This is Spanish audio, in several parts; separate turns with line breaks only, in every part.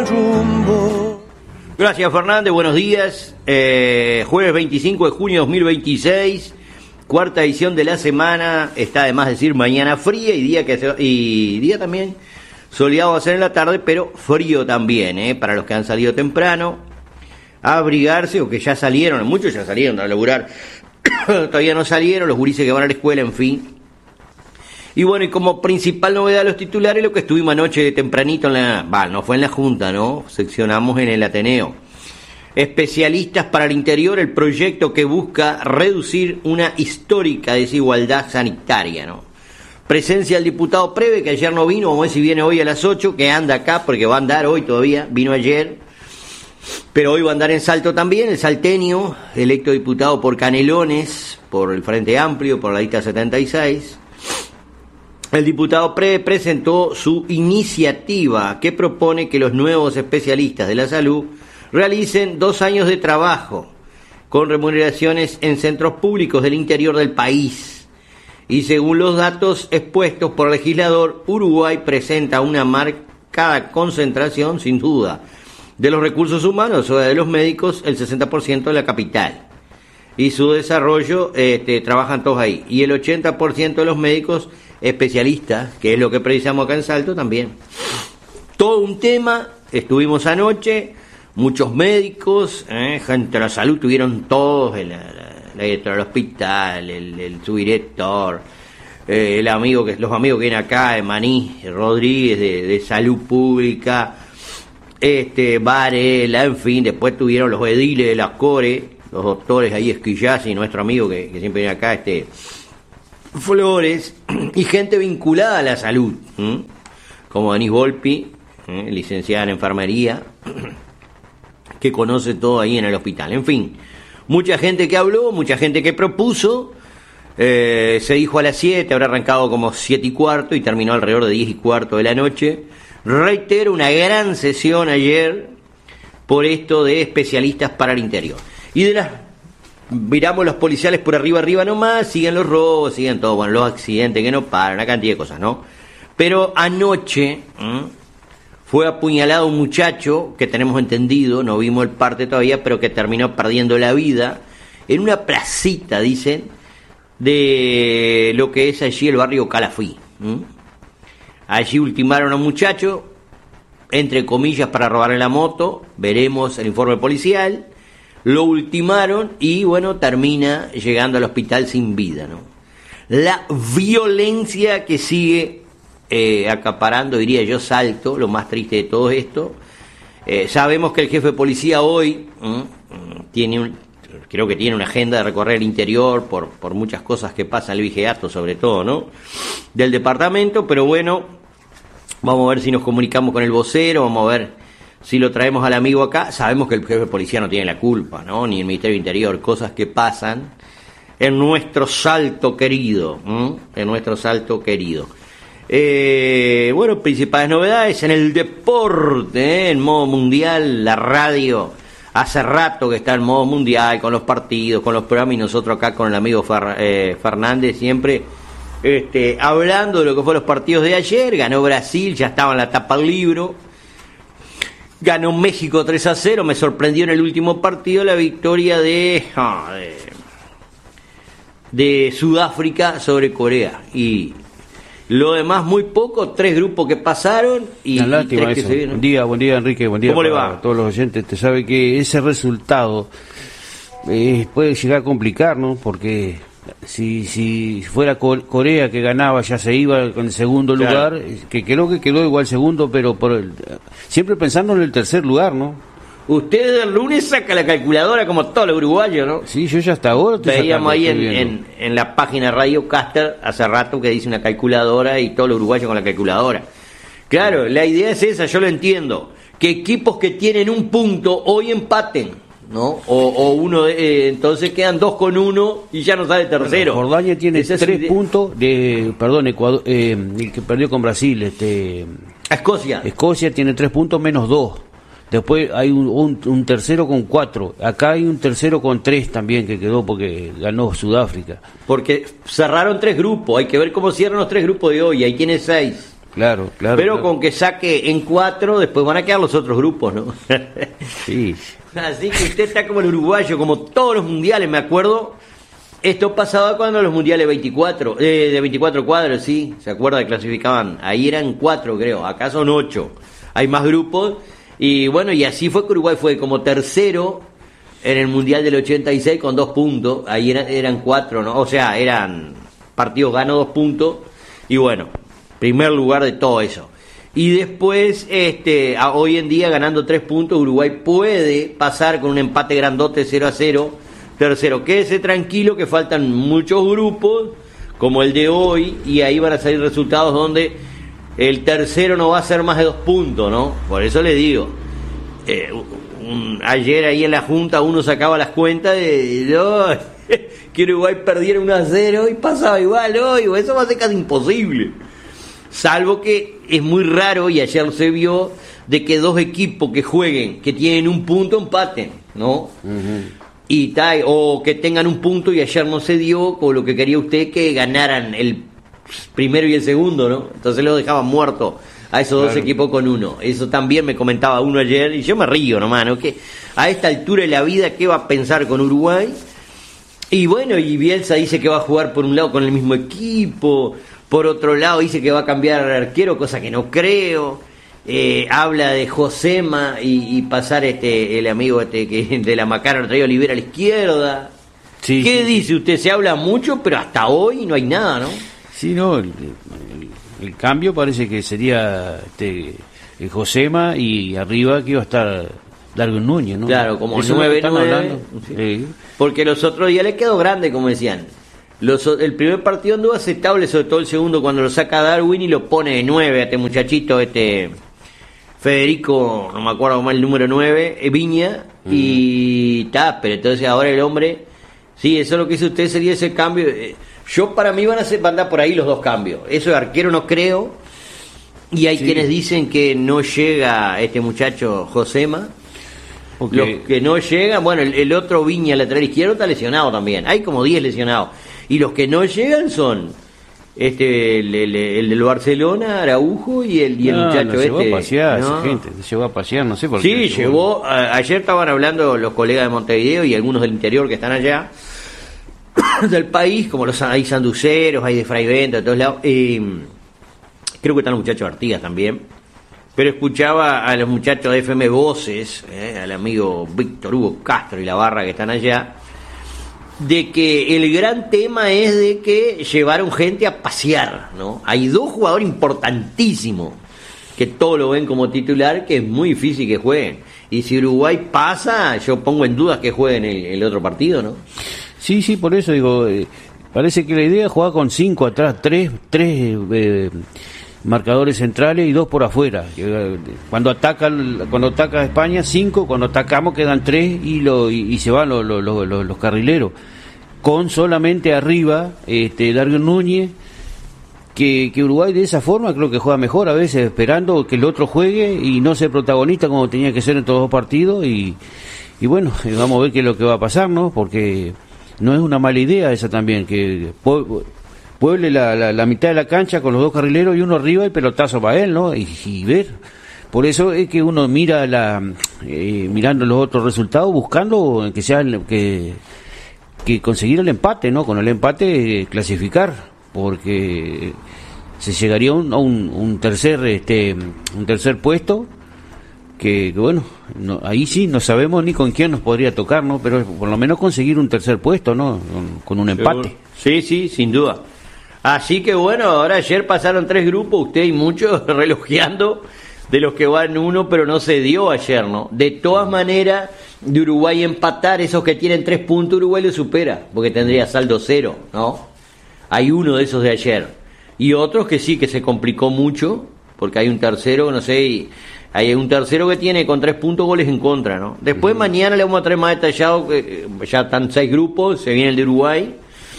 el rumbo.
Gracias, Fernández, buenos días. Jueves 25 de junio de 2026, cuarta edición de la semana. Está de más decir mañana fría y día también soleado va a ser en la tarde, pero frío también, para los que han salido temprano, a abrigarse o que ya salieron. Muchos ya salieron a laburar, todavía no salieron, los gurises que van a la escuela, en fin. Y bueno, y como principal novedad de los titulares, lo que estuvimos anoche tempranito no fue en la Junta, ¿no? Seccionamos en el Ateneo. Especialistas para el interior, el proyecto que busca reducir una histórica desigualdad sanitaria, ¿no? Presencia del diputado Preve, que ayer no vino, vamos a ver si viene hoy a las 8, que anda acá, porque va a andar hoy todavía, vino ayer, pero hoy va a andar en Salto también, el salteño, electo diputado por Canelones, por el Frente Amplio, por la lista 76. El diputado Preve presentó su iniciativa que propone que los nuevos especialistas de la salud realicen 2 años de trabajo con remuneraciones en centros públicos del interior del país. Y según los datos expuestos por el legislador, Uruguay presenta una marcada concentración, sin duda, de los recursos humanos, o de los médicos, el 60% de la capital. Y su desarrollo, trabajan todos ahí. Y el 80% de los médicos especialistas, que es lo que precisamos acá en Salto también. Todo un tema, estuvimos anoche, muchos médicos, gente de la salud, tuvieron todos, la directora del hospital, el subdirector, los amigos que vienen acá, de Maní, Rodríguez, de Salud Pública, Varela, en fin, después tuvieron los ediles de las CORE, los doctores ahí, Esquillasi, nuestro amigo que siempre viene acá, Flores, y gente vinculada a la salud, como Denise Volpi, licenciada en enfermería, que conoce todo ahí en el hospital. En fin, mucha gente que habló, mucha gente que propuso. Se dijo a las 7, habrá arrancado como 7:15 y terminó alrededor de 10:15 de la noche. Reitero, una gran sesión ayer por esto de especialistas para el interior. Y miramos los policiales por arriba nomás, siguen los robos, siguen todo, bueno, los accidentes que no paran, una cantidad de cosas, ¿no? Pero anoche fue apuñalado un muchacho, que tenemos entendido, no vimos el parte todavía, pero que terminó perdiendo la vida en una placita, dicen, de lo que es allí el barrio Calafí. Allí ultimaron a un muchacho, entre comillas, para robarle la moto, veremos el informe policial. Lo ultimaron y, bueno, termina llegando al hospital sin vida, ¿no? La violencia que sigue acaparando, diría yo, Salto, lo más triste de todo esto. Sabemos que el jefe de policía hoy creo que tiene una agenda de recorrer el interior por muchas cosas que pasan, el vigiato sobre todo, ¿no? Del departamento, pero bueno, vamos a ver si nos comunicamos con el vocero, vamos a ver si lo traemos al amigo acá. Sabemos que el jefe de policía no tiene la culpa, ¿no? Ni el Ministerio del Interior, cosas que pasan en nuestro Salto querido, en nuestro Salto querido. Bueno, principales novedades en el deporte, en modo mundial, la radio hace rato que está en modo mundial, con los partidos, con los programas, y nosotros acá con el amigo Fernández siempre hablando de lo que fueron los partidos de ayer. Ganó Brasil, ya estaba en la tapa del libro. Ganó México 3-0, me sorprendió en el último partido la victoria de Sudáfrica sobre Corea. Y lo demás muy poco, 3 grupos que pasaron y
una lástima
3 que
eso.
se vienen.
Buen día Enrique, buen día.
¿Cómo le
para
va?
todos los oyentes. Te sabe que ese resultado puede llegar a complicar, ¿no? Porque si fuera Corea que ganaba, ya se iba con el segundo lugar, que creo que quedó igual segundo, pero siempre pensando en el tercer lugar, ¿no?
Usted el lunes saca la calculadora como todos los uruguayos, ¿no?
Sí, yo ya hasta ahora
veíamos ahí en la página Radio Caster hace rato que dice una calculadora y todos los uruguayos con la calculadora. Claro, la idea es esa, yo lo entiendo, que equipos que tienen un punto hoy empaten, ¿no? O uno, entonces quedan 2 con 1 y ya no sale tercero.
Bueno, Jordania tiene 3 puntos Ecuador, el que perdió con Brasil,
a Escocia.
Escocia tiene 3 puntos menos 2. Después hay un tercero con 4. Acá hay un tercero con 3 también que quedó porque ganó Sudáfrica.
Porque cerraron 3 grupos. Hay que ver cómo cierran los 3 grupos de hoy. Ahí tiene 6.
Claro.
Pero con que saque en 4, después van a quedar los otros grupos, ¿no?
Sí.
Así que usted está como el uruguayo, como todos los mundiales, me acuerdo. Esto pasaba cuando los mundiales 24, de 24 cuadros, sí, ¿se acuerda que clasificaban? Ahí eran 4, creo, acá son 8. Hay más grupos. Y bueno, y así fue que Uruguay fue como tercero en el mundial del 86 con 2 puntos. Ahí eran 4, ¿no? O sea, eran partidos ganó 2 puntos. Y bueno, primer lugar de todo eso. Y después, hoy en día ganando 3 puntos, Uruguay puede pasar con un empate grandote 0-0. Tercero, quédese tranquilo que faltan muchos grupos, como el de hoy, y ahí van a salir resultados donde el tercero no va a ser más de 2 puntos, ¿no? Por eso le digo, ayer ahí en la Junta uno sacaba las cuentas de que Uruguay perdiera 1-0 y pasaba igual hoy, eso va a ser casi imposible. Salvo que es muy raro, y ayer se vio, de que 2 equipos que jueguen, que tienen 1 punto, empaten, ¿no? Y o que tengan 1 punto, y ayer no se dio, con lo que quería usted, que ganaran el primero y el segundo, ¿no? Entonces lo dejaban muerto a esos 2 equipos con 1. Eso también me comentaba uno ayer, y yo me río nomás, ¿no? Que a esta altura de la vida, ¿qué va a pensar con Uruguay? Y bueno, y Bielsa dice que va a jugar por un lado con el mismo equipo, por otro lado dice que va a cambiar al arquero, cosa que no creo. Habla de Josema y pasar el amigo que de la Macara traía Olivera a la izquierda.
Sí,
¿Qué
sí,
dice usted? Se habla mucho, pero hasta hoy no hay nada, ¿no?
Sí, no, el cambio parece que sería el Josema, y arriba que iba a estar Darwin Núñez, ¿no?
Claro, como
eso
9-9.
Sí.
Porque los otros días le quedó grande, como decían. El primer partido anduvo aceptable, sobre todo el segundo, cuando lo saca Darwin y lo pone de 9 a este muchachito, Federico, no me acuerdo más el número 9, Viña, y pero entonces ahora el hombre, sí, eso es lo que hizo usted, sería ese cambio. Yo, para mí van a andar por ahí los 2 cambios. Eso de arquero no creo, y hay quienes dicen que no llega este muchacho Josema. Los que no llegan, bueno, el otro Viña, lateral izquierdo, está lesionado también. Hay como 10 lesionados. Y los que no llegan son el del Barcelona, Araujo, y el muchacho
llevó a pasear, esa gente, llevó a pasear, no sé por qué.
Sí, llevó. Ayer estaban hablando los colegas de Montevideo y algunos del interior que están allá del país, como hay sanduceros, hay de Fraivento, de todos lados. Creo que están los muchachos Artigas también. Pero escuchaba a los muchachos de FM Voces, al amigo Víctor Hugo Castro y la barra que están allá, de que el gran tema es de que llevaron gente a pasear, ¿no? Hay 2 jugadores importantísimos que todos lo ven como titular, que es muy difícil que jueguen. Y si Uruguay pasa, yo pongo en dudas que jueguen el otro partido, ¿no?
Sí, por eso digo, parece que la idea es jugar con 5 atrás, 3 marcadores centrales y 2 por afuera. Cuando ataca España, 5, cuando atacamos quedan 3 y se van los carrileros. Con solamente arriba Darwin Núñez, que Uruguay de esa forma creo que juega mejor a veces, esperando que el otro juegue y no sea protagonista como tenía que ser en todos los partidos. Y bueno, vamos a ver qué es lo que va a pasar, ¿no? Porque no es una mala idea esa también, que pueble la mitad de la cancha con los 2 carrileros y uno arriba, el pelotazo para él, ¿no? Y ver. Por eso es que uno mira mirando los otros resultados, buscando que sea que conseguir el empate, ¿no? Con el empate clasificar, porque se llegaría a un tercer puesto que bueno, ahí sí no sabemos ni con quién nos podría tocar, ¿no? Pero por lo menos conseguir un tercer puesto, ¿no? Con un empate.
Sí, sin duda. Así que bueno, ahora ayer pasaron 3 grupos, usted y muchos relojeando de los que van 1, pero no se dio ayer, ¿no? De todas maneras, de Uruguay empatar, esos que tienen 3 puntos, Uruguay lo supera, porque tendría saldo 0, ¿no? Hay uno de esos de ayer. Y otros que sí, que se complicó mucho, porque hay un tercero, no sé, y hay un tercero que tiene con 3 puntos goles en contra, ¿no? Después mañana le vamos a traer más detallado, que ya están 6 grupos, se viene el de Uruguay.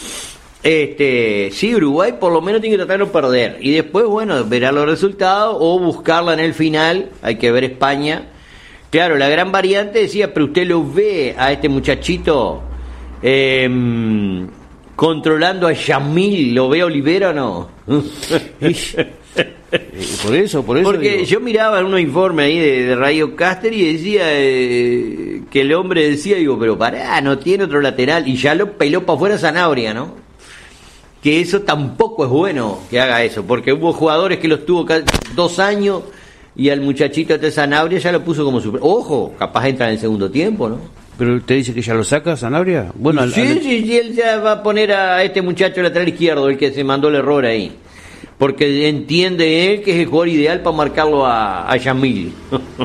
Sí, Uruguay por lo menos tiene que tratar de no perder. Y después, bueno, verá los resultados o buscarla en el final. Hay que ver España. Claro, la gran variante decía, pero usted lo ve a este muchachito controlando a Yamil, ¿lo ve a Olivera o no?
Por eso.
Porque
digo.
yo miraba en unos informes ahí de Radio Caster y decía que el hombre decía, digo, pero pará, no tiene otro lateral. Y ya lo peló para afuera Sanabria, ¿no? Que eso tampoco es bueno que haga eso, porque hubo jugadores que los tuvo 2 años y al muchachito de Sanabria ya lo puso como super. Ojo, capaz entra en el segundo tiempo, ¿no?
Pero usted dice que ya lo saca Sanabria. Bueno,
Sí, él ya va a poner a este muchacho lateral izquierdo, el que se mandó el error ahí. Porque entiende él que es el jugador ideal para marcarlo a Yamil.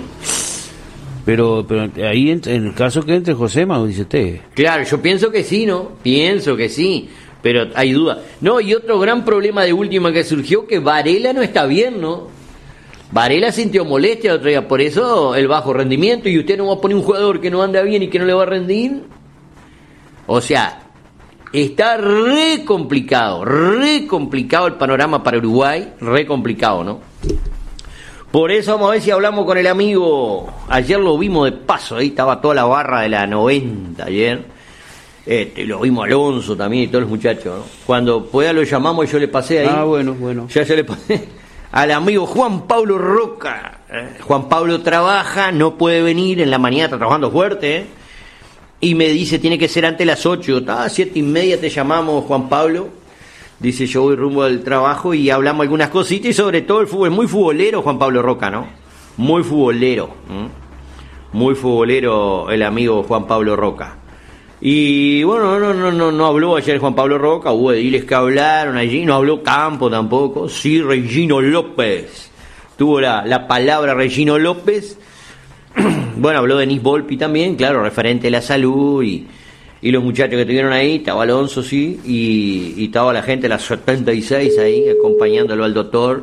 pero ahí en el caso que entre Josema, dice usted.
Claro, yo pienso que sí, ¿no? Pienso que sí, pero hay duda. No, y otro gran problema de última que surgió, que Varela no está bien, ¿no? Varela sintió molestia el otro día, por eso el bajo rendimiento, y usted no va a poner un jugador que no anda bien y que no le va a rendir. O sea, está re complicado el panorama para Uruguay, re complicado, ¿no? Por eso vamos a ver si hablamos con el amigo. Ayer lo vimos de paso, ahí estaba toda la barra de la 90 ayer. Lo vimos a Alonso también y todos los muchachos, ¿no? Cuando pueda lo llamamos, yo le pasé ahí.
Ah, bueno.
Ya le pasé al amigo Juan Pablo Roca. Juan Pablo trabaja, no puede venir en la mañana, está trabajando fuerte, y me dice, tiene que ser antes de las 8. 7:30 te llamamos, Juan Pablo. Dice, yo voy rumbo al trabajo y hablamos algunas cositas y sobre todo el fútbol. Muy futbolero Juan Pablo Roca, ¿no? Muy futbolero. Muy futbolero el amigo Juan Pablo Roca. Y bueno, no habló ayer Juan Pablo Roca, hubo ediles que hablaron allí, no habló Campo tampoco, sí Regino López, tuvo la palabra Regino López. Bueno, habló Denis Volpi también, claro, referente a la salud y los muchachos que estuvieron ahí, estaba Alonso, sí, y estaba la gente, las 76 ahí, acompañándolo al doctor.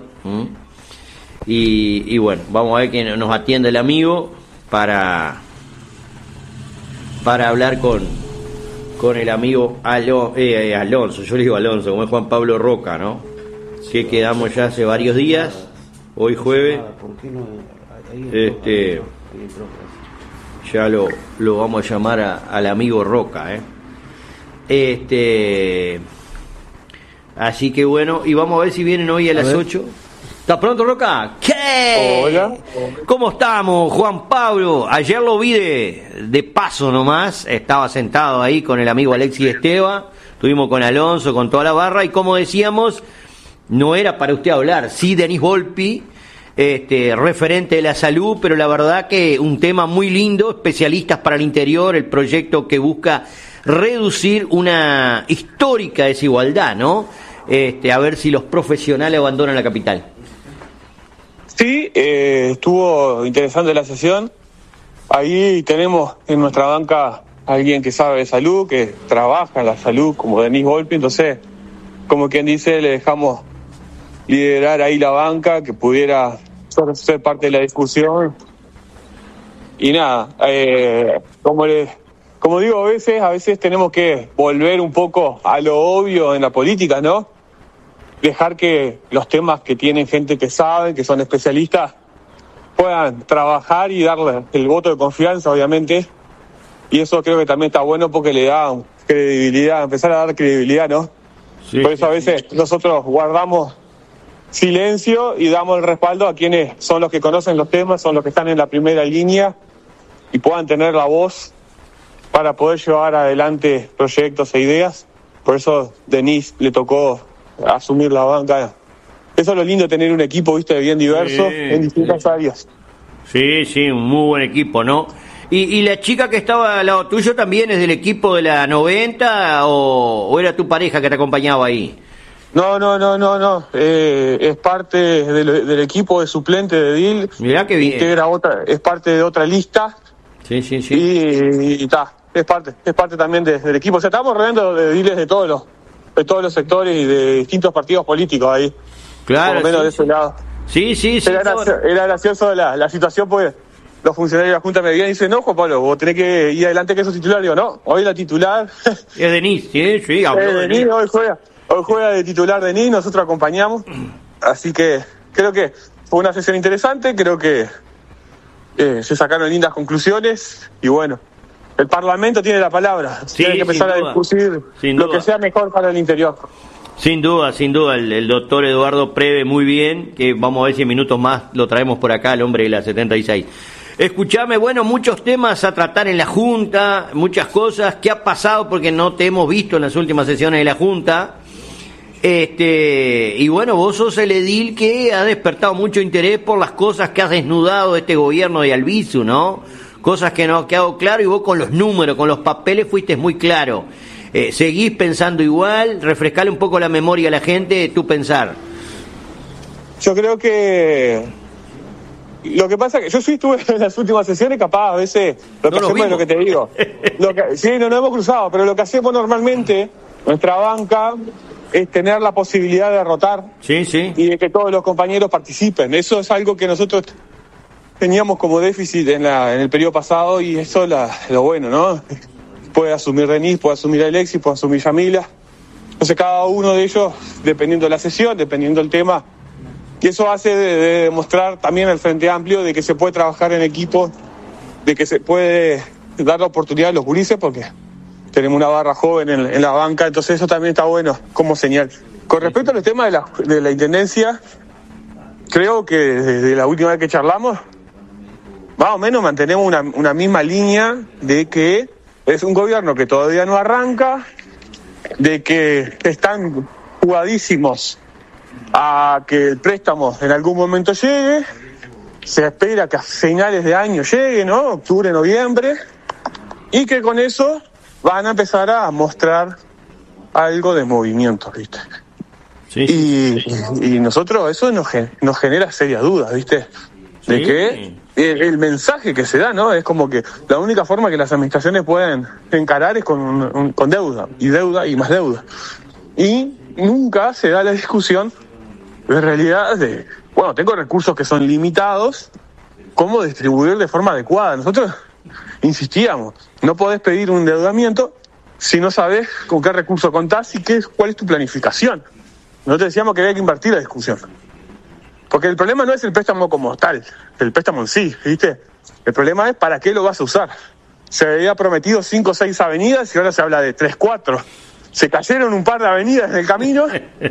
Y bueno, vamos a ver que nos atiende el amigo para hablar con el amigo Alonso, yo le digo Alonso, como es Juan Pablo Roca, ¿no? Que quedamos ya hace varios días, hoy jueves, ya lo vamos a llamar al amigo Roca, así que bueno, y vamos a ver si vienen hoy a las 8. ¿Estás pronto, Roca? ¿Qué?
Hola.
¿Cómo estamos, Juan Pablo? Ayer lo vi de paso nomás, estaba sentado ahí con el amigo Alexis Esteva, estuvimos con Alonso, con toda la barra, y como decíamos, no era para usted hablar, sí Denis Volpi, referente de la salud, pero la verdad que un tema muy lindo, especialistas para el interior, el proyecto que busca reducir una histórica desigualdad, ¿no? A ver si los profesionales abandonan la capital.
Sí, estuvo interesante la sesión. Ahí tenemos en nuestra banca a alguien que sabe de salud, que trabaja en la salud, como Denis Volpi. Entonces, como quien dice, le dejamos liderar ahí la banca, que pudiera ser parte de la discusión. Y nada, como digo, a veces tenemos que volver un poco a lo obvio en la política, ¿no? Dejar que los temas que tienen gente que sabe, que son especialistas, puedan trabajar y darle el voto de confianza, obviamente. Y eso creo que también está bueno porque le da credibilidad, empezar a dar credibilidad, ¿no? Sí, por eso a veces nosotros guardamos silencio y damos el respaldo a quienes son los que conocen los temas, son los que están en la primera línea y puedan tener la voz para poder llevar adelante proyectos e ideas. Por eso Denis le tocó asumir la banca. Eso es lo lindo de tener un equipo, viste, bien diverso, en distintas áreas.
Sí, un muy buen equipo, ¿no? ¿Y la chica que estaba al lado tuyo también es del equipo de la 90 o era tu pareja que te acompañaba ahí?
No. Es parte del equipo de suplente de DIL.
Mirá que bien.
Es parte de otra lista.
Sí.
Y está, es parte también del equipo. O sea, estamos rodeando de DILes de todos los sectores y de distintos partidos políticos ahí.
Claro.
Por lo menos de ese lado.
Sí.
Era gracioso la situación porque los funcionarios de la Junta me veían y dicen, no, Juan Pablo, vos tenés que ir adelante que sos titular. Digo, no, hoy la titular
es Denis, sí, habló
Denis. Hoy juega de titular Denis, nosotros acompañamos. Así que creo que fue una sesión interesante, creo que se sacaron lindas conclusiones y bueno, el Parlamento tiene la palabra, tiene que empezar a discutir lo que sea mejor para el interior.
Sin duda, el doctor Eduardo Preve muy bien, que vamos a ver si en minutos más lo traemos por acá, el hombre de la 76. Escuchame, bueno, muchos temas a tratar en la Junta, muchas cosas. ¿Qué ha pasado? Porque no te hemos visto en las últimas sesiones de la Junta. Y bueno, vos sos el edil que ha despertado mucho interés por las cosas que has desnudado de este gobierno de Albizu, ¿no? Cosas que no ha quedado claro, y vos con los números, con los papeles fuiste muy claro. ¿Seguís pensando igual? Refrescale un poco la memoria a la gente, tu pensar.
Yo creo que lo que pasa es que yo sí estuve en las últimas sesiones, capaz a veces lo que hacemos es lo que te digo. Sí, no nos hemos cruzado, pero lo que hacemos normalmente, nuestra banca, es tener la posibilidad de rotar.
Sí.
Y de que todos los compañeros participen. Eso es algo que nosotros teníamos como déficit en el periodo pasado, y eso es lo bueno, ¿no? Puede asumir Denis, puede asumir Alexis, puede asumir Yamila. Entonces cada uno de ellos, dependiendo de la sesión, dependiendo del tema, y eso hace de demostrar también al Frente Amplio de que se puede trabajar en equipo, de que se puede dar la oportunidad a los gurises, porque tenemos una barra joven en la banca, entonces eso también está bueno como señal. Con respecto a los temas de la Intendencia, creo que desde la última vez que charlamos, más o menos mantenemos una misma línea de que es un gobierno que todavía no arranca, de que están jugadísimos a que el préstamo en algún momento llegue, se espera que a finales de año llegue, ¿no? Octubre, noviembre, y que con eso van a empezar a mostrar algo de movimiento, ¿viste? Sí. Y nosotros, eso nos genera serias dudas, ¿viste? De que el mensaje que se da, ¿no? Es como que la única forma que las administraciones pueden encarar es con deuda y más deuda. Y nunca se da la discusión de realidad bueno, tengo recursos que son limitados, ¿cómo distribuir de forma adecuada? Nosotros insistíamos, no podés pedir un endeudamiento si no sabés con qué recurso contás y cuál es tu planificación. Nosotros decíamos que había que invertir la discusión. Porque el problema no es el préstamo como tal, el préstamo en sí, ¿viste? El problema es para qué lo vas a usar. Se había prometido 5 o 6 avenidas y ahora se habla de 3, 4. Se cayeron un par de avenidas en el camino.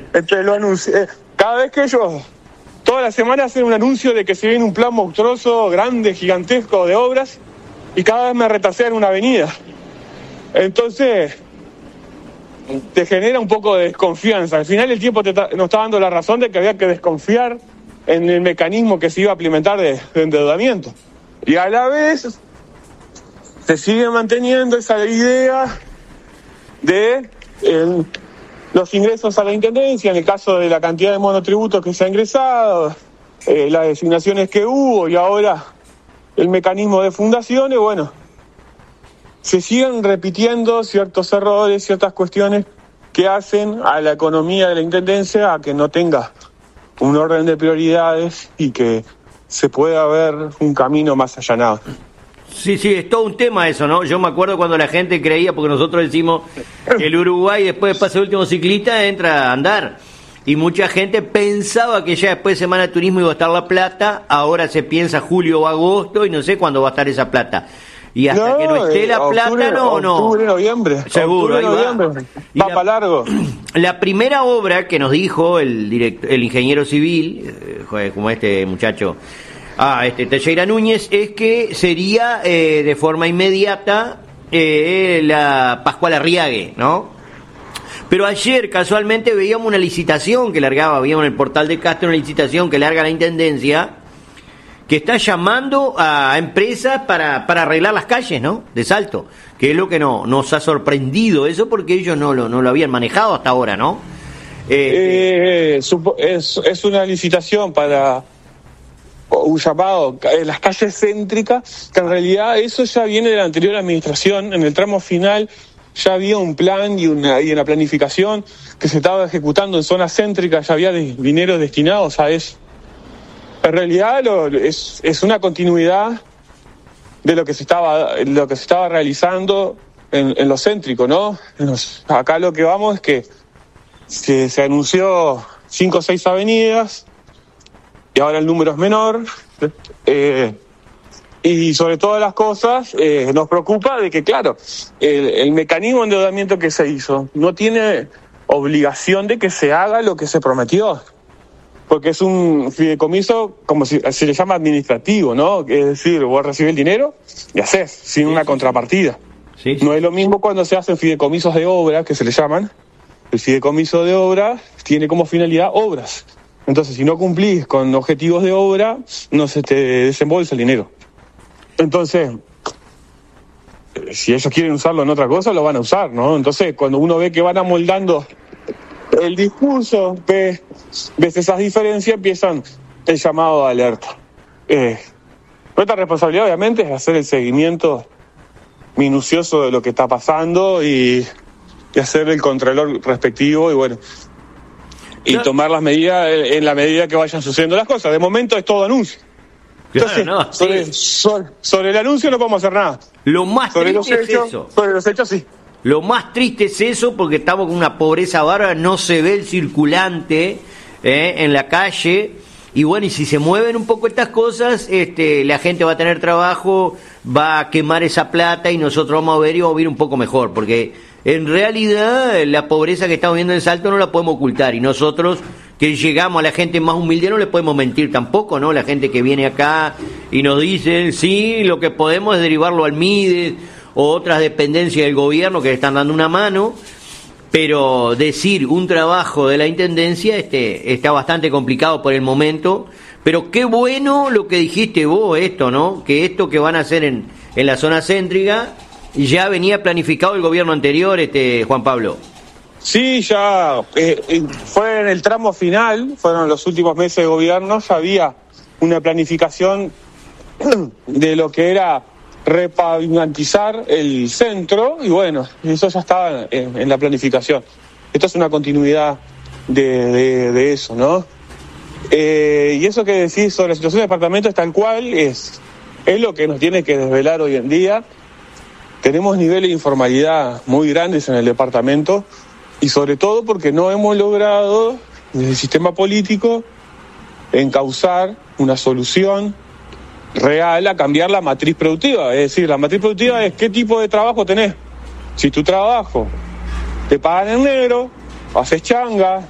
Cada vez que ellos, toda la semana, hacen un anuncio de que se viene un plan monstruoso, grande, gigantesco de obras, y cada vez me retrasean una avenida. Entonces, te genera un poco de desconfianza. Al final el tiempo nos está dando la razón de que había que desconfiar en el mecanismo que se iba a implementar de endeudamiento. Y a la vez se sigue manteniendo esa idea de los ingresos a la Intendencia, en el caso de la cantidad de monotributos que se ha ingresado, las designaciones que hubo y ahora el mecanismo de fundaciones. Bueno, se siguen repitiendo ciertos errores, ciertas cuestiones que hacen a la economía de la Intendencia a que no tenga un orden de prioridades y que se pueda ver un camino más allanado.
Sí, es todo un tema eso, ¿no? Yo me acuerdo cuando la gente creía, porque nosotros decimos que el Uruguay, después de pasar el último ciclista, entra a andar. Y mucha gente pensaba que ya después de Semana de Turismo iba a estar la plata, ahora se piensa julio o agosto y no sé cuándo va a estar esa plata. Y hasta que no esté la plata, no.
Octubre, noviembre.
Seguro,
octubre,
ahí
noviembre. Va para largo.
La primera obra que nos dijo el ingeniero civil, como este muchacho, Teixeira Núñez, es que sería de forma inmediata la Pascual Arriague, ¿no? Pero ayer casualmente veíamos una licitación que veíamos en el portal de Castro, una licitación que larga la Intendencia, que está llamando a empresas para arreglar las calles, ¿no? De Salto, que es lo que nos ha sorprendido eso, porque ellos no lo habían manejado hasta ahora, ¿no?
Es una licitación para un llamado las calles céntricas, que en realidad eso ya viene de la anterior administración. En el tramo final ya había un plan y una planificación que se estaba ejecutando en zonas céntricas, ya había dineros destinados a eso. En realidad es una continuidad de lo que se estaba realizando en lo céntrico, ¿no? Acá lo que vamos es que se anunció 5 o 6 avenidas y ahora el número es menor. Y sobre todas las cosas nos preocupa de que, claro, el mecanismo de endeudamiento que se hizo no tiene obligación de que se haga lo que se prometió. Porque es un fideicomiso, como si se le llama administrativo, ¿no? Es decir, vos recibís el dinero y hacés, sin una contrapartida.
Sí.
No es lo mismo cuando se hacen fideicomisos de obra, que se le llaman. El fideicomiso de obra tiene como finalidad obras. Entonces, si no cumplís con objetivos de obra, no se te desembolsa el dinero. Entonces, si ellos quieren usarlo en otra cosa, lo van a usar, ¿no? Entonces, cuando uno ve que van amoldando el discurso, ves esas diferencias, empiezan el llamado de alerta. Nuestra responsabilidad, obviamente, es hacer el seguimiento minucioso de lo que está pasando y hacer el control respectivo y bueno, y tomar las medidas en la medida que vayan sucediendo las cosas. De momento es todo anuncio. Entonces, sobre el anuncio no podemos hacer nada.
Lo más
sobre
triste
los hechos,
es eso.
Sobre los hechos sí.
Lo más triste es eso, porque estamos con una pobreza bárbara, no se ve el circulante en la calle, y bueno, y si se mueven un poco estas cosas, la gente va a tener trabajo, va a quemar esa plata y nosotros vamos a ver y vamos a vivir un poco mejor, porque en realidad la pobreza que estamos viendo en Salto no la podemos ocultar, y nosotros que llegamos a la gente más humilde no le podemos mentir tampoco, ¿no? La gente que viene acá y nos dice, sí, lo que podemos es derivarlo al Mides o otras dependencias del gobierno que le están dando una mano, pero decir un trabajo de la Intendencia está bastante complicado por el momento, pero qué bueno lo que dijiste vos, ¿no? Que esto que van a hacer en la zona céntrica ya venía planificado el gobierno anterior, Juan Pablo.
Sí, ya fue en el tramo final, fueron los últimos meses de gobierno, ya había una planificación de lo que era repavimentizar el centro y bueno, eso ya estaba en la planificación. Esto es una continuidad de eso, ¿no? Y eso que decís sobre la situación del departamento es tal cual, es lo que nos tiene que desvelar hoy en día. Tenemos niveles de informalidad muy grandes en el departamento y sobre todo porque no hemos logrado desde el sistema político encauzar una solución real a cambiar la matriz productiva. Es decir, la matriz productiva es qué tipo de trabajo tenés. Si tu trabajo te pagan en negro, haces changa,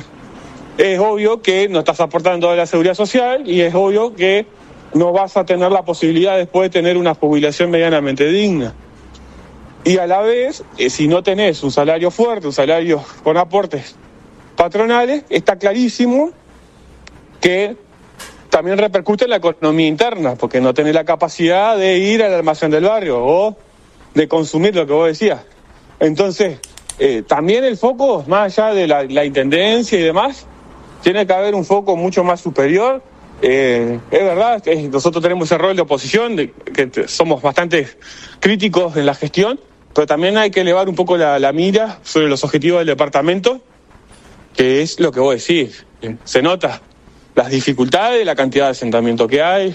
es obvio que no estás aportando a la seguridad social y es obvio que no vas a tener la posibilidad después de tener una jubilación medianamente digna. Y a la vez, si no tenés un salario fuerte, un salario con aportes patronales, está clarísimo que también repercute en la economía interna, porque no tenés la capacidad de ir al almacén del barrio o de consumir lo que vos decías. Entonces, también el foco, más allá de la intendencia y demás, tiene que haber un foco mucho más superior. Es verdad, nosotros tenemos ese rol de oposición, que somos bastante críticos en la gestión, pero también hay que elevar un poco la mira sobre los objetivos del departamento, que es lo que vos decís. Se nota las dificultades, la cantidad de asentamiento que hay,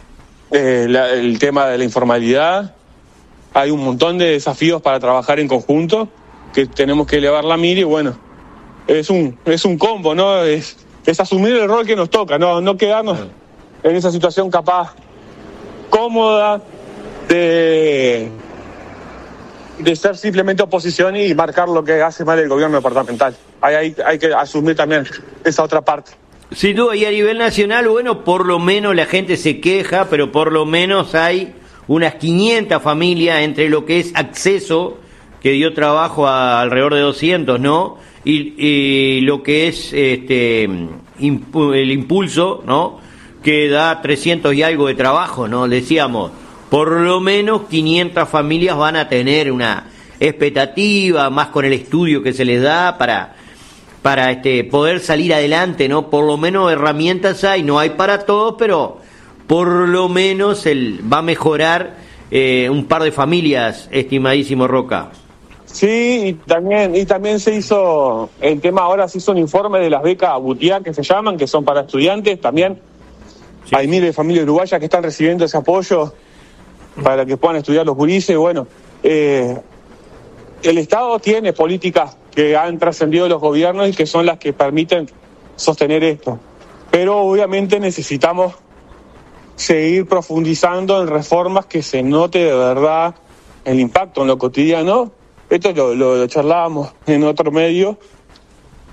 el tema de la informalidad. Hay un montón de desafíos para trabajar en conjunto, que tenemos que elevar la mira y bueno, es un combo, ¿no? Es asumir el rol que nos toca, no quedarnos en esa situación capaz cómoda de ser simplemente oposición y marcar lo que hace mal el gobierno departamental. Hay que asumir también esa otra parte.
Sin duda, y a nivel nacional, bueno, por lo menos la gente se queja, pero por lo menos hay unas 500 familias entre lo que es acceso, que dio trabajo a alrededor de 200, ¿no? Y lo que es el impulso, ¿no? Que da 300 y algo de trabajo, ¿no? Decíamos, por lo menos 500 familias van a tener una expectativa, más con el estudio que se les da para poder salir adelante, ¿no? Por lo menos herramientas hay, no hay para todos, pero por lo menos va a mejorar un par de familias, estimadísimo Roca.
Sí, y también se hizo el tema, ahora se hizo un informe de las becas Butiá, que se llaman, que son para estudiantes también. Sí. Hay miles de familias uruguayas que están recibiendo ese apoyo para que puedan estudiar los gurises. Bueno, el Estado tiene políticas que han trascendido los gobiernos y que son las que permiten sostener esto. Pero obviamente necesitamos seguir profundizando en reformas que se note de verdad el impacto en lo cotidiano. Esto lo charlábamos en otro medio,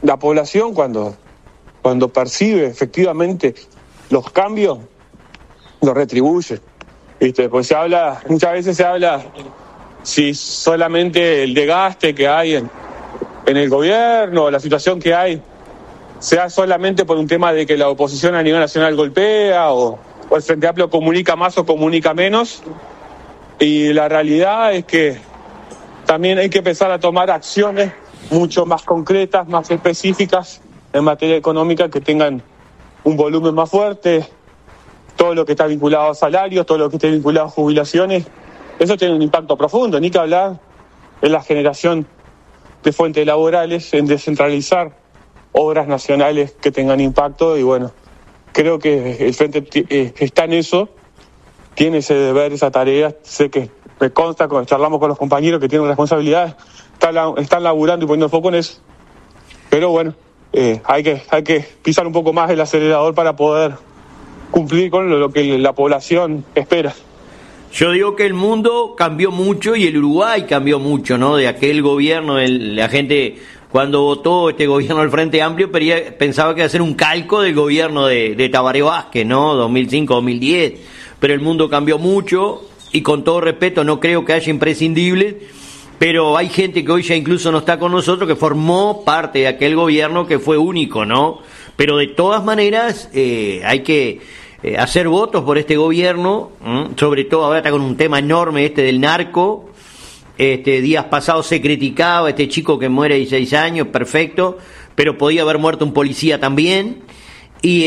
la población cuando percibe efectivamente los cambios, los retribuye. ¿Viste? Pues muchas veces se habla si solamente el desgaste que hay en el gobierno, la situación que hay, sea solamente por un tema de que la oposición a nivel nacional golpea o el Frente Amplio comunica más o comunica menos. Y la realidad es que también hay que empezar a tomar acciones mucho más concretas, más específicas en materia económica, que tengan un volumen más fuerte. Todo lo que está vinculado a salarios, todo lo que esté vinculado a jubilaciones, eso tiene un impacto profundo. Ni que hablar en la generación de fuentes laborales, en descentralizar obras nacionales que tengan impacto. Y bueno, creo que el Frente está en eso, tiene ese deber, esa tarea. Sé que me consta, cuando charlamos con los compañeros que tienen responsabilidades, están laburando y poniendo foco en eso. Pero bueno, hay que pisar un poco más el acelerador para poder cumplir con lo que la población espera.
Yo digo que el mundo cambió mucho y el Uruguay cambió mucho, ¿no? De aquel gobierno, la gente cuando votó este gobierno del Frente Amplio pensaba que iba a ser un calco del gobierno de Tabaré Vázquez, ¿no? 2005-2010. Pero el mundo cambió mucho y, con todo respeto, no creo que haya imprescindibles, pero hay gente que hoy ya incluso no está con nosotros, que formó parte de aquel gobierno que fue único, ¿no? Pero de todas maneras hay que hacer votos por este gobierno, sobre todo ahora está con un tema enorme del narco. Días pasados se criticaba este chico que muere de 16 años, perfecto, pero podía haber muerto un policía también. Y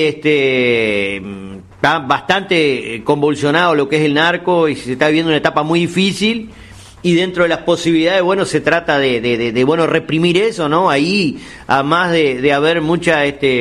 está bastante convulsionado lo que es el narco y se está viviendo una etapa muy difícil. Y dentro de las posibilidades, bueno, se trata de reprimir eso, ¿no? Ahí, además de haber mucha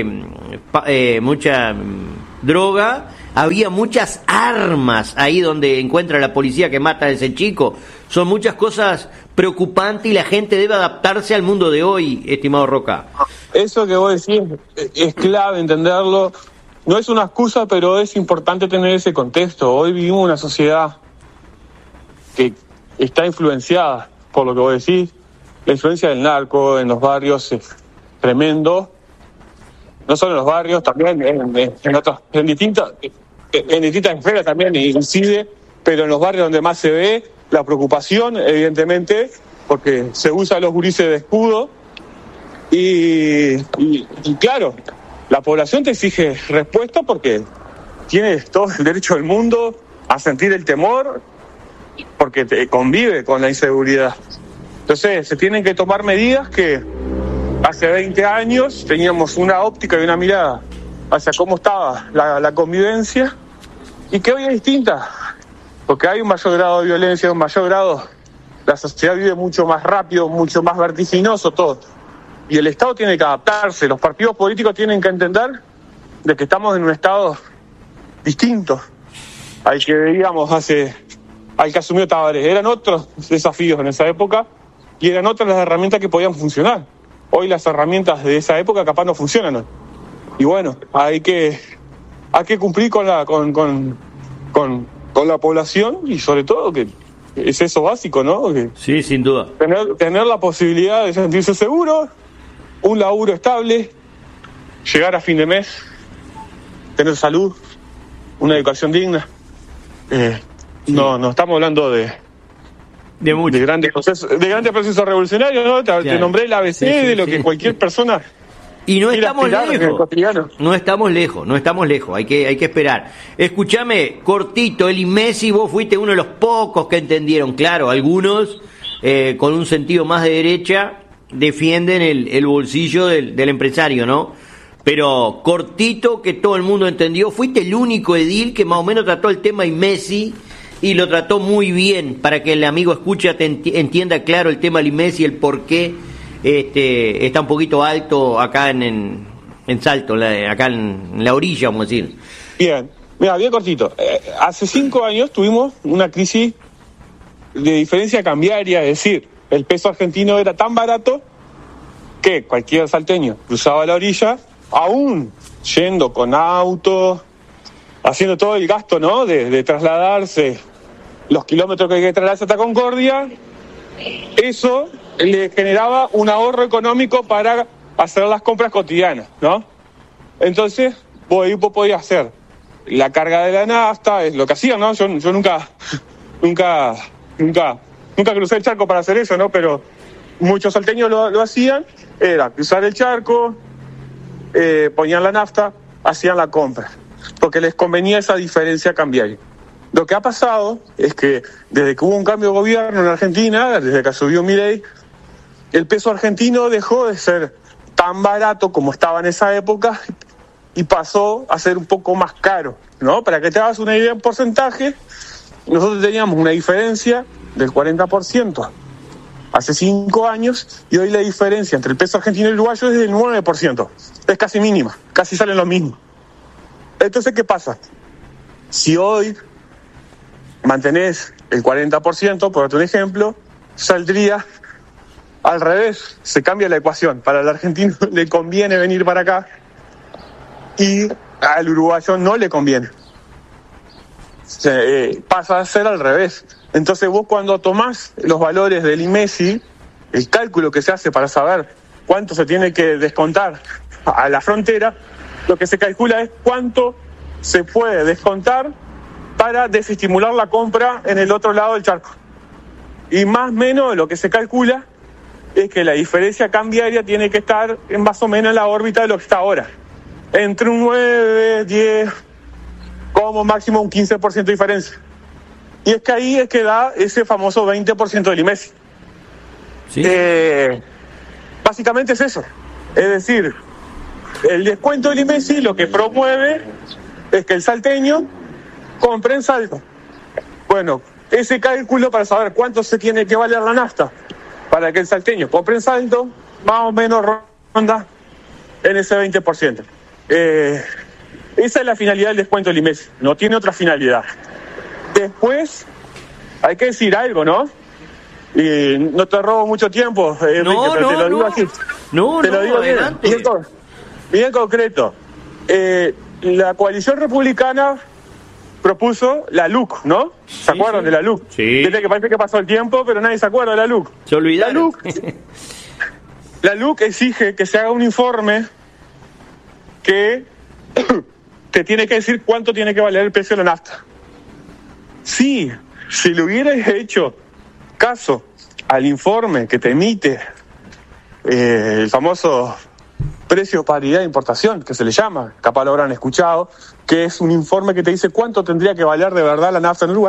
droga, había muchas armas ahí donde encuentra la policía que mata a ese chico. Son muchas cosas preocupantes y la gente debe adaptarse al mundo de hoy, estimado Roca.
Eso que vos decís es clave entenderlo. No es una excusa, pero es importante tener ese contexto. Hoy vivimos una sociedad que está influenciada por lo que vos decís. La influencia del narco en los barrios es tremendo. No solo en los barrios, también en distintas esferas también incide, pero en los barrios donde más se ve la preocupación, evidentemente, porque se usa a los gurises de escudo y claro, la población te exige respuesta porque tiene todo el derecho del mundo a sentir el temor, porque te convive con la inseguridad. Entonces se tienen que tomar medidas que hace 20 años teníamos una óptica y una mirada hacia cómo estaba la convivencia y que hoy es distinta, porque hay un mayor grado de violencia, un mayor grado, la sociedad vive mucho más rápido, mucho más vertiginoso todo, y el Estado tiene que adaptarse, los partidos políticos tienen que entender de que estamos en un estado distinto al que veíamos al que asumió Tabaré. Eran otros desafíos en esa época y eran otras las herramientas que podían funcionar. Hoy las herramientas de esa época capaz no funcionan. Y bueno, hay que cumplir con la población y sobre todo que es eso básico, ¿no? Que
sí, sin duda.
Tener la posibilidad de sentirse seguro, un laburo estable, llegar a fin de mes, tener salud, una educación digna. Sí. No estamos hablando de grandes procesos revolucionarios, ¿no? Te nombré el ABC de lo que cualquier persona.
Y no estamos lejos. No estamos lejos, hay que esperar. Escúchame, cortito, Eli Messi, vos fuiste uno de los pocos que entendieron. Claro, algunos con un sentido más de derecha defienden el bolsillo del empresario, ¿no? Pero cortito, que todo el mundo entendió. Fuiste el único edil que más o menos trató el tema y Messi y lo trató muy bien, para que el amigo escucha entienda claro el tema de Messi, el por qué está un poquito alto acá en Salto, acá en la orilla, vamos a decir.
Bien, mira, bien cortito. Hace 5 años tuvimos una crisis de diferencia cambiaria, es decir, el peso argentino era tan barato que cualquier salteño cruzaba la orilla, aún yendo con auto, haciendo todo el gasto, ¿no? De trasladarse, los kilómetros que hay que trasladarse hasta Concordia, eso le generaba un ahorro económico para hacer las compras cotidianas, ¿no? Entonces, vos podías hacer la carga de la nafta, es lo que hacían, ¿no? Yo nunca crucé el charco para hacer eso, ¿no? Pero muchos salteños lo hacían, era cruzar el charco, ponían la nafta, hacían la compra, porque les convenía esa diferencia cambiaria. Lo que ha pasado es que desde que hubo un cambio de gobierno en Argentina, desde que subió Milei, el peso argentino dejó de ser tan barato como estaba en esa época y pasó a ser un poco más caro, ¿no? Para que te hagas una idea en porcentaje, nosotros teníamos una diferencia del 40% hace 5 años y hoy la diferencia entre el peso argentino y el uruguayo es del 9%. Es casi mínima, casi salen lo mismo. Entonces, ¿qué pasa? Si hoy mantenés el 40%, por otro ejemplo, saldría al revés, se cambia la ecuación. Para el argentino le conviene venir para acá y al uruguayo no le conviene. Pasa a ser al revés. Entonces vos cuando tomás los valores del IMESI, el cálculo que se hace para saber cuánto se tiene que descontar a la frontera, lo que se calcula es cuánto se puede descontar para desestimular la compra en el otro lado del charco. Y más o menos lo que se calcula es que la diferencia cambiaria tiene que estar en más o menos en la órbita de lo que está ahora. Entre un 9, 10, como máximo un 15% de diferencia. Y es que ahí es que da ese famoso 20% del IMESI.
¿Sí?
Básicamente es eso. Es decir, el descuento del IMESI lo que promueve es que el salteño compre en Salto. Bueno, ese cálculo para saber cuánto se tiene que valer la nafta para que el salteño compre en Salto, más o menos ronda en ese 20%. Esa es la finalidad del descuento del IMESI, no tiene otra finalidad. Después, hay que decir algo, ¿no? Y no te robo mucho tiempo, te lo digo así. Te lo digo bien concreto. La coalición republicana propuso la LUC, ¿no? ¿Se acuerdan de la LUC?
Sí.
Desde que parece que pasó el tiempo, pero nadie se acuerda de la LUC.
Se olvidaron.
La LUC exige que se haga un informe que te tiene que decir cuánto tiene que valer el precio de la nafta. Si le hubierais hecho caso al informe que te emite el famoso precio paridad de importación, que se le llama, capaz lo habrán escuchado, que es un informe que te dice cuánto tendría que valer de verdad la nafta en Uruguay.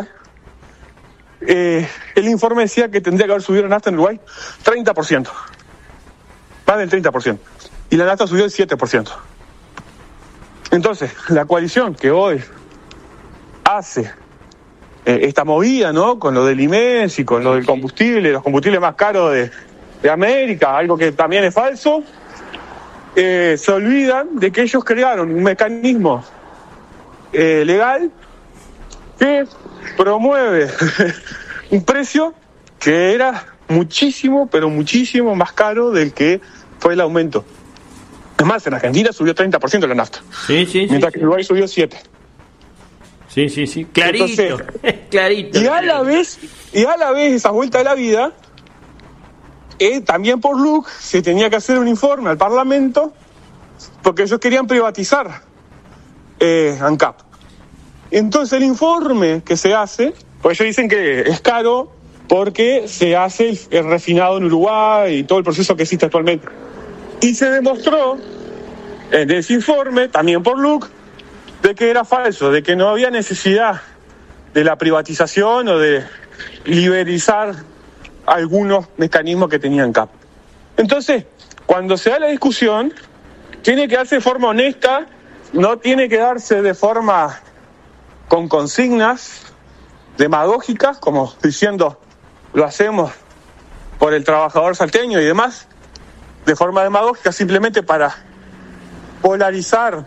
El informe decía que tendría que haber subido la nafta en Uruguay 30%, más del 30%, y la nafta subió el 7%. Entonces, la coalición que hoy hace esta movida, ¿no? Con lo del IMES y con lo del combustible, los combustibles más caros de América, algo que también es falso, se olvidan de que ellos crearon un mecanismo legal que promueve un precio que era muchísimo, pero muchísimo más caro del que fue el aumento. Es más, en Argentina subió 30% la nafta.
Sí.
Mientras que en Uruguay subió 7%.
Sí. Clarito.
Entonces,
clarito.
Y a la vez, esa vuelta de la vida, también por LUC se tenía que hacer un informe al Parlamento porque ellos querían privatizar ANCAP. Entonces el informe que se hace, pues ellos dicen que es caro porque se hace el refinado en Uruguay y todo el proceso que existe actualmente. Y se demostró en ese informe, también por LUC, de que era falso, de que no había necesidad de la privatización o de liberalizar algunos mecanismos que tenían CAP. Entonces, cuando se da la discusión, tiene que darse de forma honesta, no tiene que darse de forma con consignas demagógicas, como diciendo, lo hacemos por el trabajador salteño y demás, de forma demagógica, simplemente para polarizar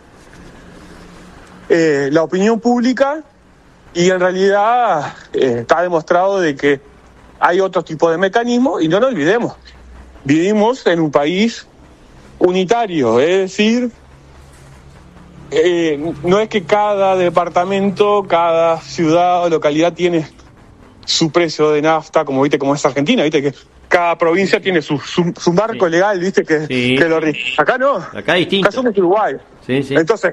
la opinión pública, y en realidad está demostrado de que hay otro tipo de mecanismos, y no nos olvidemos, vivimos en un país unitario, es decir, no es que cada departamento, cada ciudad o localidad tiene su precio de nafta, como viste, como es Argentina, viste que cada provincia tiene su marco legal, ¿viste? Que lo rige. Acá no.
Acá es distinto.
Acá somos Uruguay.
Sí.
Entonces,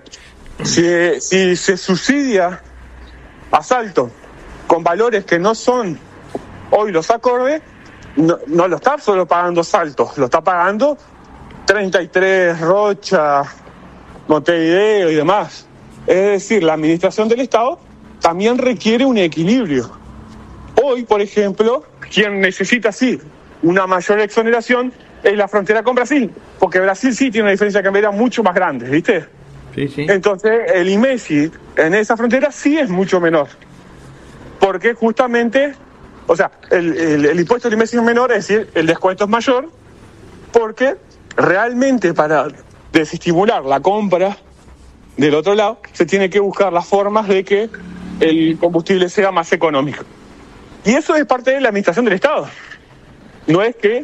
si se subsidia asalto con valores que no son hoy los acordes, no lo está solo pagando Salto, lo está pagando 33, Rocha, Montevideo y demás. Es decir, la administración del Estado también requiere un equilibrio. Hoy, por ejemplo, quien necesita sí una mayor exoneración es la frontera con Brasil, porque Brasil sí tiene una diferencia cambiaria mucho más grande, ¿viste?
Sí.
Entonces, el IMESI en esa frontera sí es mucho menor, porque justamente, o sea, el impuesto del IMESI es menor, es decir, el descuento es mayor, porque realmente para desestimular la compra del otro lado, se tiene que buscar las formas de que el combustible sea más económico. Y eso es parte de la administración del Estado. No es que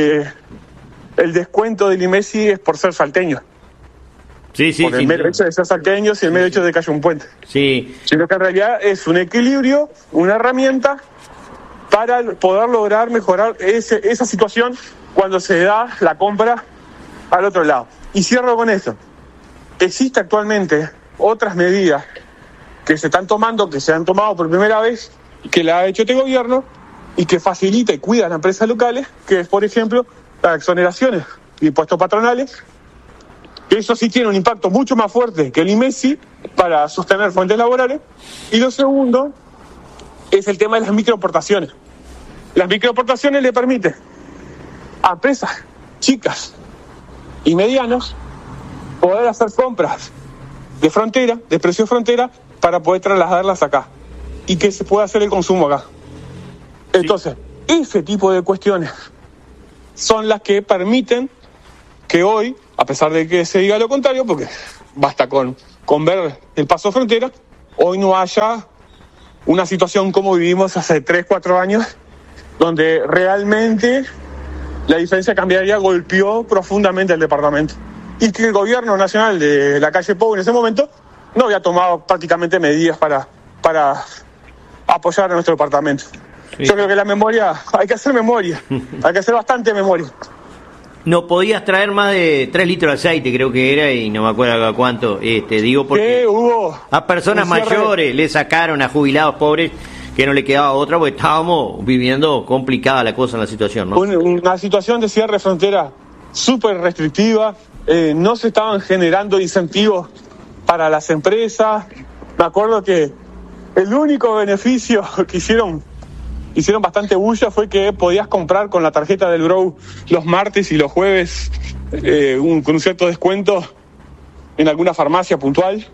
el descuento del IMESI es por ser salteño.
Sí.
Por el mero hecho de ser salteños y el mero hecho de que haya un puente.
Sí.
Sino que en realidad es un equilibrio, una herramienta para poder lograr mejorar esa situación cuando se da la compra al otro lado. Y cierro con esto. Existe actualmente otras medidas que se están tomando, que se han tomado por primera vez, que la ha hecho este gobierno y que facilita y cuida a las empresas locales, que es, por ejemplo, las exoneraciones de impuestos patronales, que eso sí tiene un impacto mucho más fuerte que el IMESI para sostener fuentes laborales. Y lo segundo es el tema de las microexportaciones. Las microexportaciones le permiten a empresas chicas y medianas poder hacer compras de frontera, de precio de frontera, para poder trasladarlas acá y que se pueda hacer el consumo acá. Entonces, ese tipo de cuestiones son las que permiten que hoy, a pesar de que se diga lo contrario, porque basta con ver el paso de frontera, hoy no haya una situación como vivimos hace 3, 4 años, donde realmente la diferencia cambiaria golpeó profundamente al departamento. Y que el gobierno nacional de la calle Pou en ese momento no había tomado prácticamente medidas para apoyar a nuestro departamento. Sí. Yo creo que la memoria, hay que hacer bastante memoria.
No podías traer más de 3 litros de aceite, creo que era, y no me acuerdo cuánto. Digo, porque
hubo
a personas mayores le sacaron, a jubilados pobres, que no le quedaba otra, porque estábamos viviendo complicada la cosa en la situación, ¿no?
Una situación de cierre de frontera súper restrictiva, no se estaban generando incentivos para las empresas. Me acuerdo que el único beneficio que hicieron bastante bulla fue que podías comprar con la tarjeta del Grow los martes y los jueves con un cierto descuento en alguna farmacia puntual.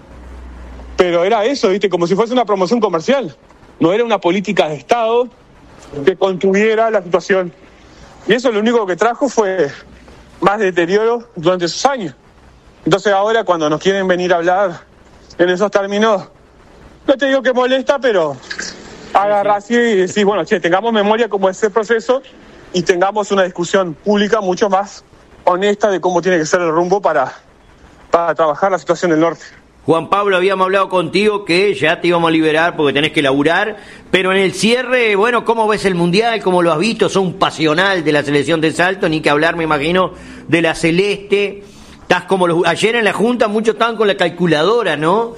Pero era eso, ¿viste? Como si fuese una promoción comercial. No era una política de Estado que contuviera la situación. Y eso lo único que trajo fue más deterioro durante esos años. Entonces ahora cuando nos quieren venir a hablar en esos términos, no te digo que molesta, pero agarrás y decís, bueno, tengamos memoria como ese proceso y tengamos una discusión pública mucho más honesta de cómo tiene que ser el rumbo para trabajar la situación del norte.
Juan Pablo, habíamos hablado contigo que ya te íbamos a liberar porque tenés que laburar, pero en el cierre, bueno, ¿cómo ves el Mundial? ¿Cómo lo has visto? Sos un pasional de la selección de Salto, ni que hablar, me imagino, de la Celeste. Estás como ayer en la Junta, muchos estaban con la calculadora, ¿no?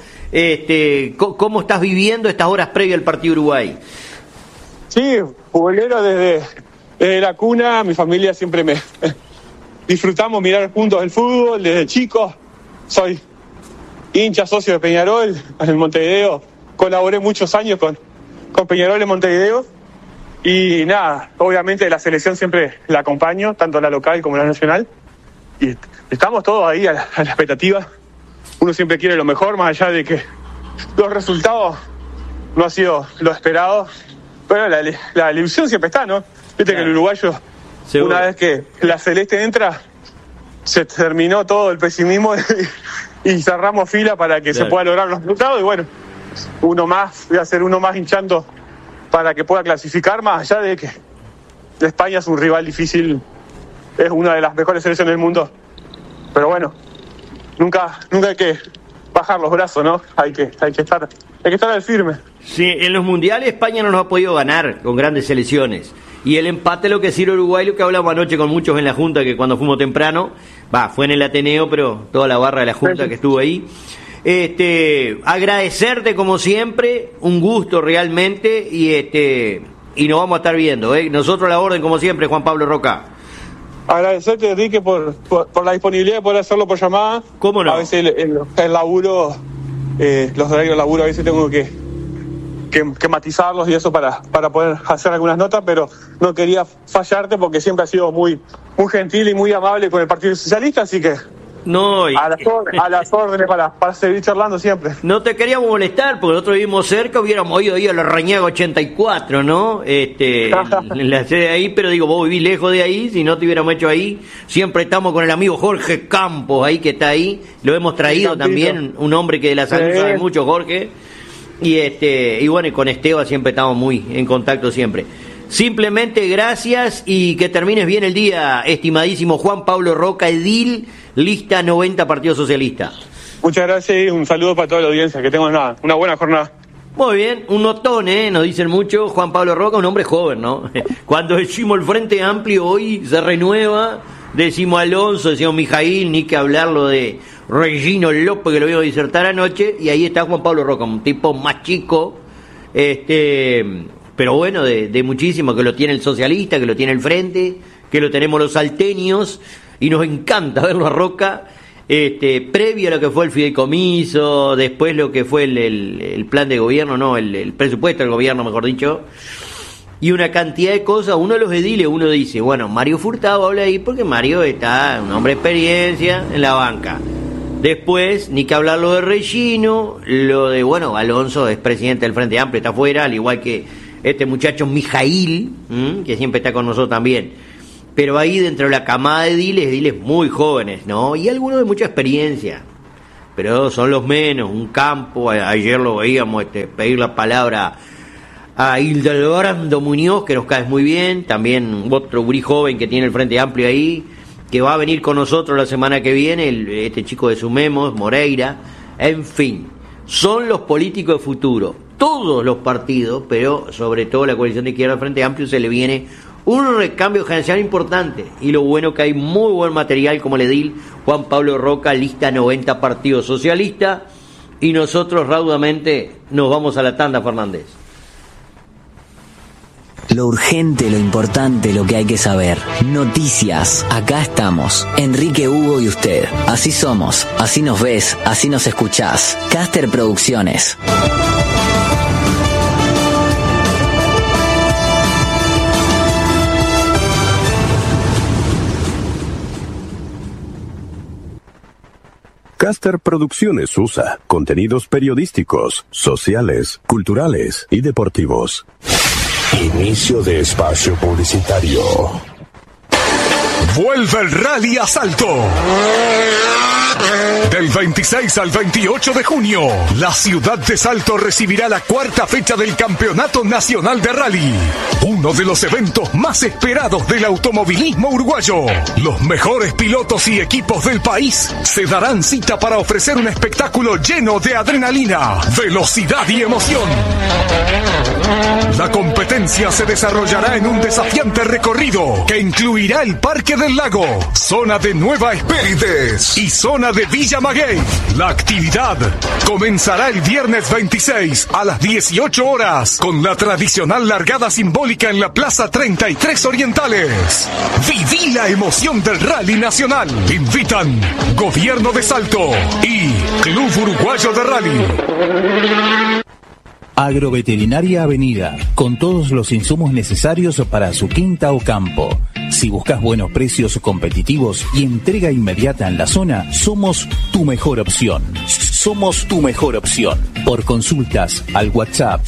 ¿Cómo estás viviendo estas horas previas al partido Uruguay?
Sí, futbolero desde la cuna, mi familia siempre disfrutamos mirar juntos el fútbol, desde chicos. Soy hincha, socio de Peñarol en Montevideo, colaboré muchos años con Peñarol en Montevideo y nada, obviamente la selección siempre la acompaño, tanto la local como la nacional, y estamos todos ahí a la expectativa. Uno siempre quiere lo mejor, más allá de que los resultados no han sido lo esperado, pero la ilusión siempre está, ¿no? Viste que el uruguayo, seguro, una vez que la celeste entra, se terminó todo el pesimismo y cerramos fila para que se pueda lograr los resultados. Y bueno, voy a ser uno más hinchando para que pueda clasificar, más allá de que España es un rival difícil, es una de las mejores selecciones del mundo. Pero bueno, nunca hay que bajar los brazos, ¿no? Hay que estar al firme.
Sí, en los mundiales España no nos ha podido ganar con grandes selecciones. y el empate lo que sirve Uruguay, lo que hablamos anoche con muchos en la Junta, que cuando fuimos temprano, fue en el Ateneo, pero toda la barra de la Junta que estuvo ahí. Agradecerte como siempre, un gusto realmente, y nos vamos a estar viendo, nosotros a la orden como siempre, Juan Pablo Roca.
Agradecerte, Enrique, por la disponibilidad de poder hacerlo por llamada.
¿Cómo no?
A veces el laburo, los horarios de laburo, a veces tengo que matizarlos y eso para poder hacer algunas notas, pero no quería fallarte porque siempre has sido muy gentil y muy amable con el Partido Socialista, así que
no,
a las órdenes para seguir charlando siempre.
No te queríamos molestar porque nosotros vivimos cerca, hubiéramos oído ahí a la Reñaga 84, ¿no? En la sede ahí, pero digo, vos vivís lejos de ahí, si no te hubiéramos hecho ahí. Siempre estamos con el amigo Jorge Campos ahí, que está ahí, lo hemos traído también, un hombre que de la salud sabe mucho, Jorge. Y bueno, y con Esteban siempre estamos muy en contacto siempre. Simplemente gracias y que termines bien el día, estimadísimo Juan Pablo Roca, edil, lista 90 Partido Socialista.
Muchas gracias y un saludo para toda la audiencia, que tengan una buena jornada.
Muy bien, un notón, nos dicen mucho, Juan Pablo Roca, un hombre joven, ¿no? Cuando decimos el Frente Amplio hoy se renueva, decimos Alonso, decimos Mijail, ni que hablarlo de Regino López, que lo vimos disertar anoche, y ahí está Juan Pablo Roca, un tipo más chico, pero bueno, de muchísimo, que lo tiene el socialista, que lo tiene el Frente, que lo tenemos los salteños, y nos encanta verlo a Roca, previo a lo que fue el fideicomiso, después lo que fue el plan de gobierno, no, el presupuesto del gobierno, mejor dicho, y una cantidad de cosas. Uno de los ediles, uno dice, bueno, Mario Furtado habla ahí porque Mario está un hombre de experiencia en la banca. Después, ni que hablar lo de Regino, lo de, bueno, Alonso es presidente del Frente Amplio, está afuera, al igual que este muchacho Mijail, que siempre está con nosotros también. Pero ahí dentro de la camada de ediles muy jóvenes, ¿no? Y algunos de mucha experiencia, pero son los menos. Un Campo, ayer lo veíamos pedir la palabra a Hildebrando Muñoz, que nos cae muy bien, también otro gurí joven que tiene el Frente Amplio ahí, que va a venir con nosotros la semana que viene, este chico de Sumemos, Moreira, en fin, son los políticos de futuro, todos los partidos, pero sobre todo la coalición de izquierda del Frente Amplio se le viene un recambio generacional importante, y lo bueno que hay muy buen material como el edil Juan Pablo Roca, lista 90 Partido Socialista, y nosotros raudamente nos vamos a la tanda, Fernández.
Lo urgente, lo importante, lo que hay que saber. Noticias. Acá estamos. Enrique, Hugo y usted. Así somos. Así nos ves. Así nos escuchás. Caster Producciones.
Caster Producciones USA. Contenidos periodísticos, sociales, culturales y deportivos. Inicio de espacio publicitario.
Vuelve el Rally a Salto. Del 26 al 28 de junio, la ciudad de Salto recibirá la cuarta fecha del Campeonato Nacional de Rally, uno de los eventos más esperados del automovilismo uruguayo. Los mejores pilotos y equipos del país se darán cita para ofrecer un espectáculo lleno de adrenalina, velocidad y emoción. La competencia se desarrollará en un desafiante recorrido que incluirá el Parque del Lago, zona de Nueva Espérides y zona de Villa Maguey. La actividad comenzará el viernes 26 a las 18 horas con la tradicional largada simbólica en la Plaza 33 Orientales. Viví la emoción del Rally Nacional. Invitan Gobierno de Salto y Club Uruguayo de Rally.
Agroveterinaria Avenida, con todos los insumos necesarios para su quinta o campo. Si buscas buenos precios competitivos y entrega inmediata en la zona, somos tu mejor opción. Somos tu mejor opción. Por consultas al WhatsApp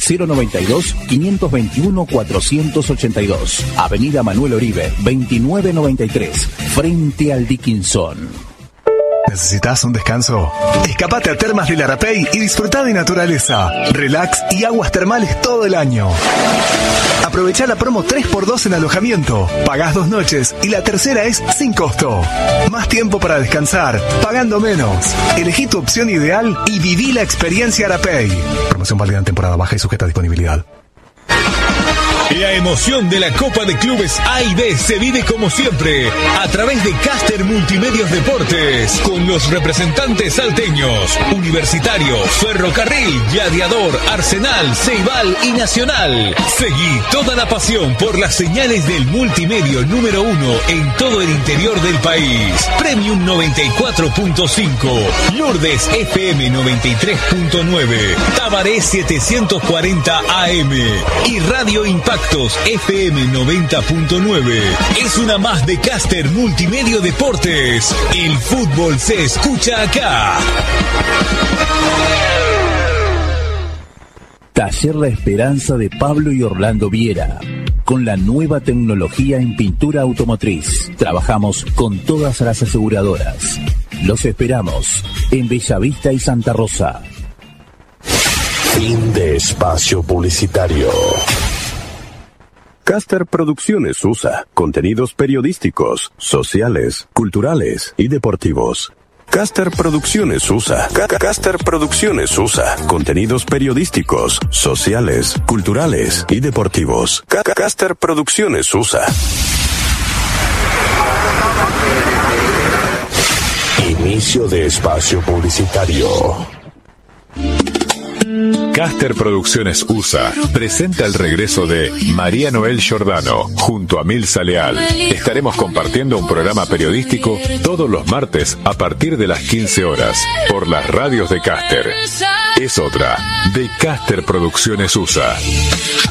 092-521-482. Avenida Manuel Oribe, 2993, frente al Dickinson.
¿Necesitas un descanso? Escapate a Termas del Arapey y disfruta de naturaleza, relax y aguas termales todo el año. Aprovecha la promo 3x2 en alojamiento. Pagás 2 noches y la tercera es sin costo. Más tiempo para descansar, pagando menos. Elegí tu opción ideal y viví la experiencia Arapey. Promoción válida en temporada baja y sujeta a disponibilidad.
La emoción de la Copa de Clubes A y B se vive como siempre a través de Caster Multimedios Deportes, con los representantes salteños, Universitario, Ferrocarril, Gladiador, Arsenal, Ceibal y Nacional. Seguí toda la pasión por las señales del multimedio número 1 en todo el interior del país. Premium 94.5, Lourdes FM 93.9, Tabaré 740 AM y Radio Impactos FM 90.9. Es una más de Caster Multimedio Deportes. El fútbol se escucha acá.
Taller La Esperanza de Pablo y Orlando Viera. Con la nueva tecnología en pintura automotriz. Trabajamos con todas las aseguradoras. Los esperamos en Bellavista y Santa Rosa.
Fin de espacio publicitario. Caster Producciones USA. Contenidos periodísticos, sociales, culturales y deportivos. Caster Producciones USA. Caster Producciones USA. Contenidos periodísticos, sociales, culturales y deportivos. Caster Producciones USA. Inicio de espacio publicitario.
Caster Producciones USA presenta el regreso de María Noel Giordano junto a Milza Leal. Estaremos compartiendo un programa periodístico todos los martes a partir de las 15 horas por las radios de Caster. Es otra de Caster Producciones USA.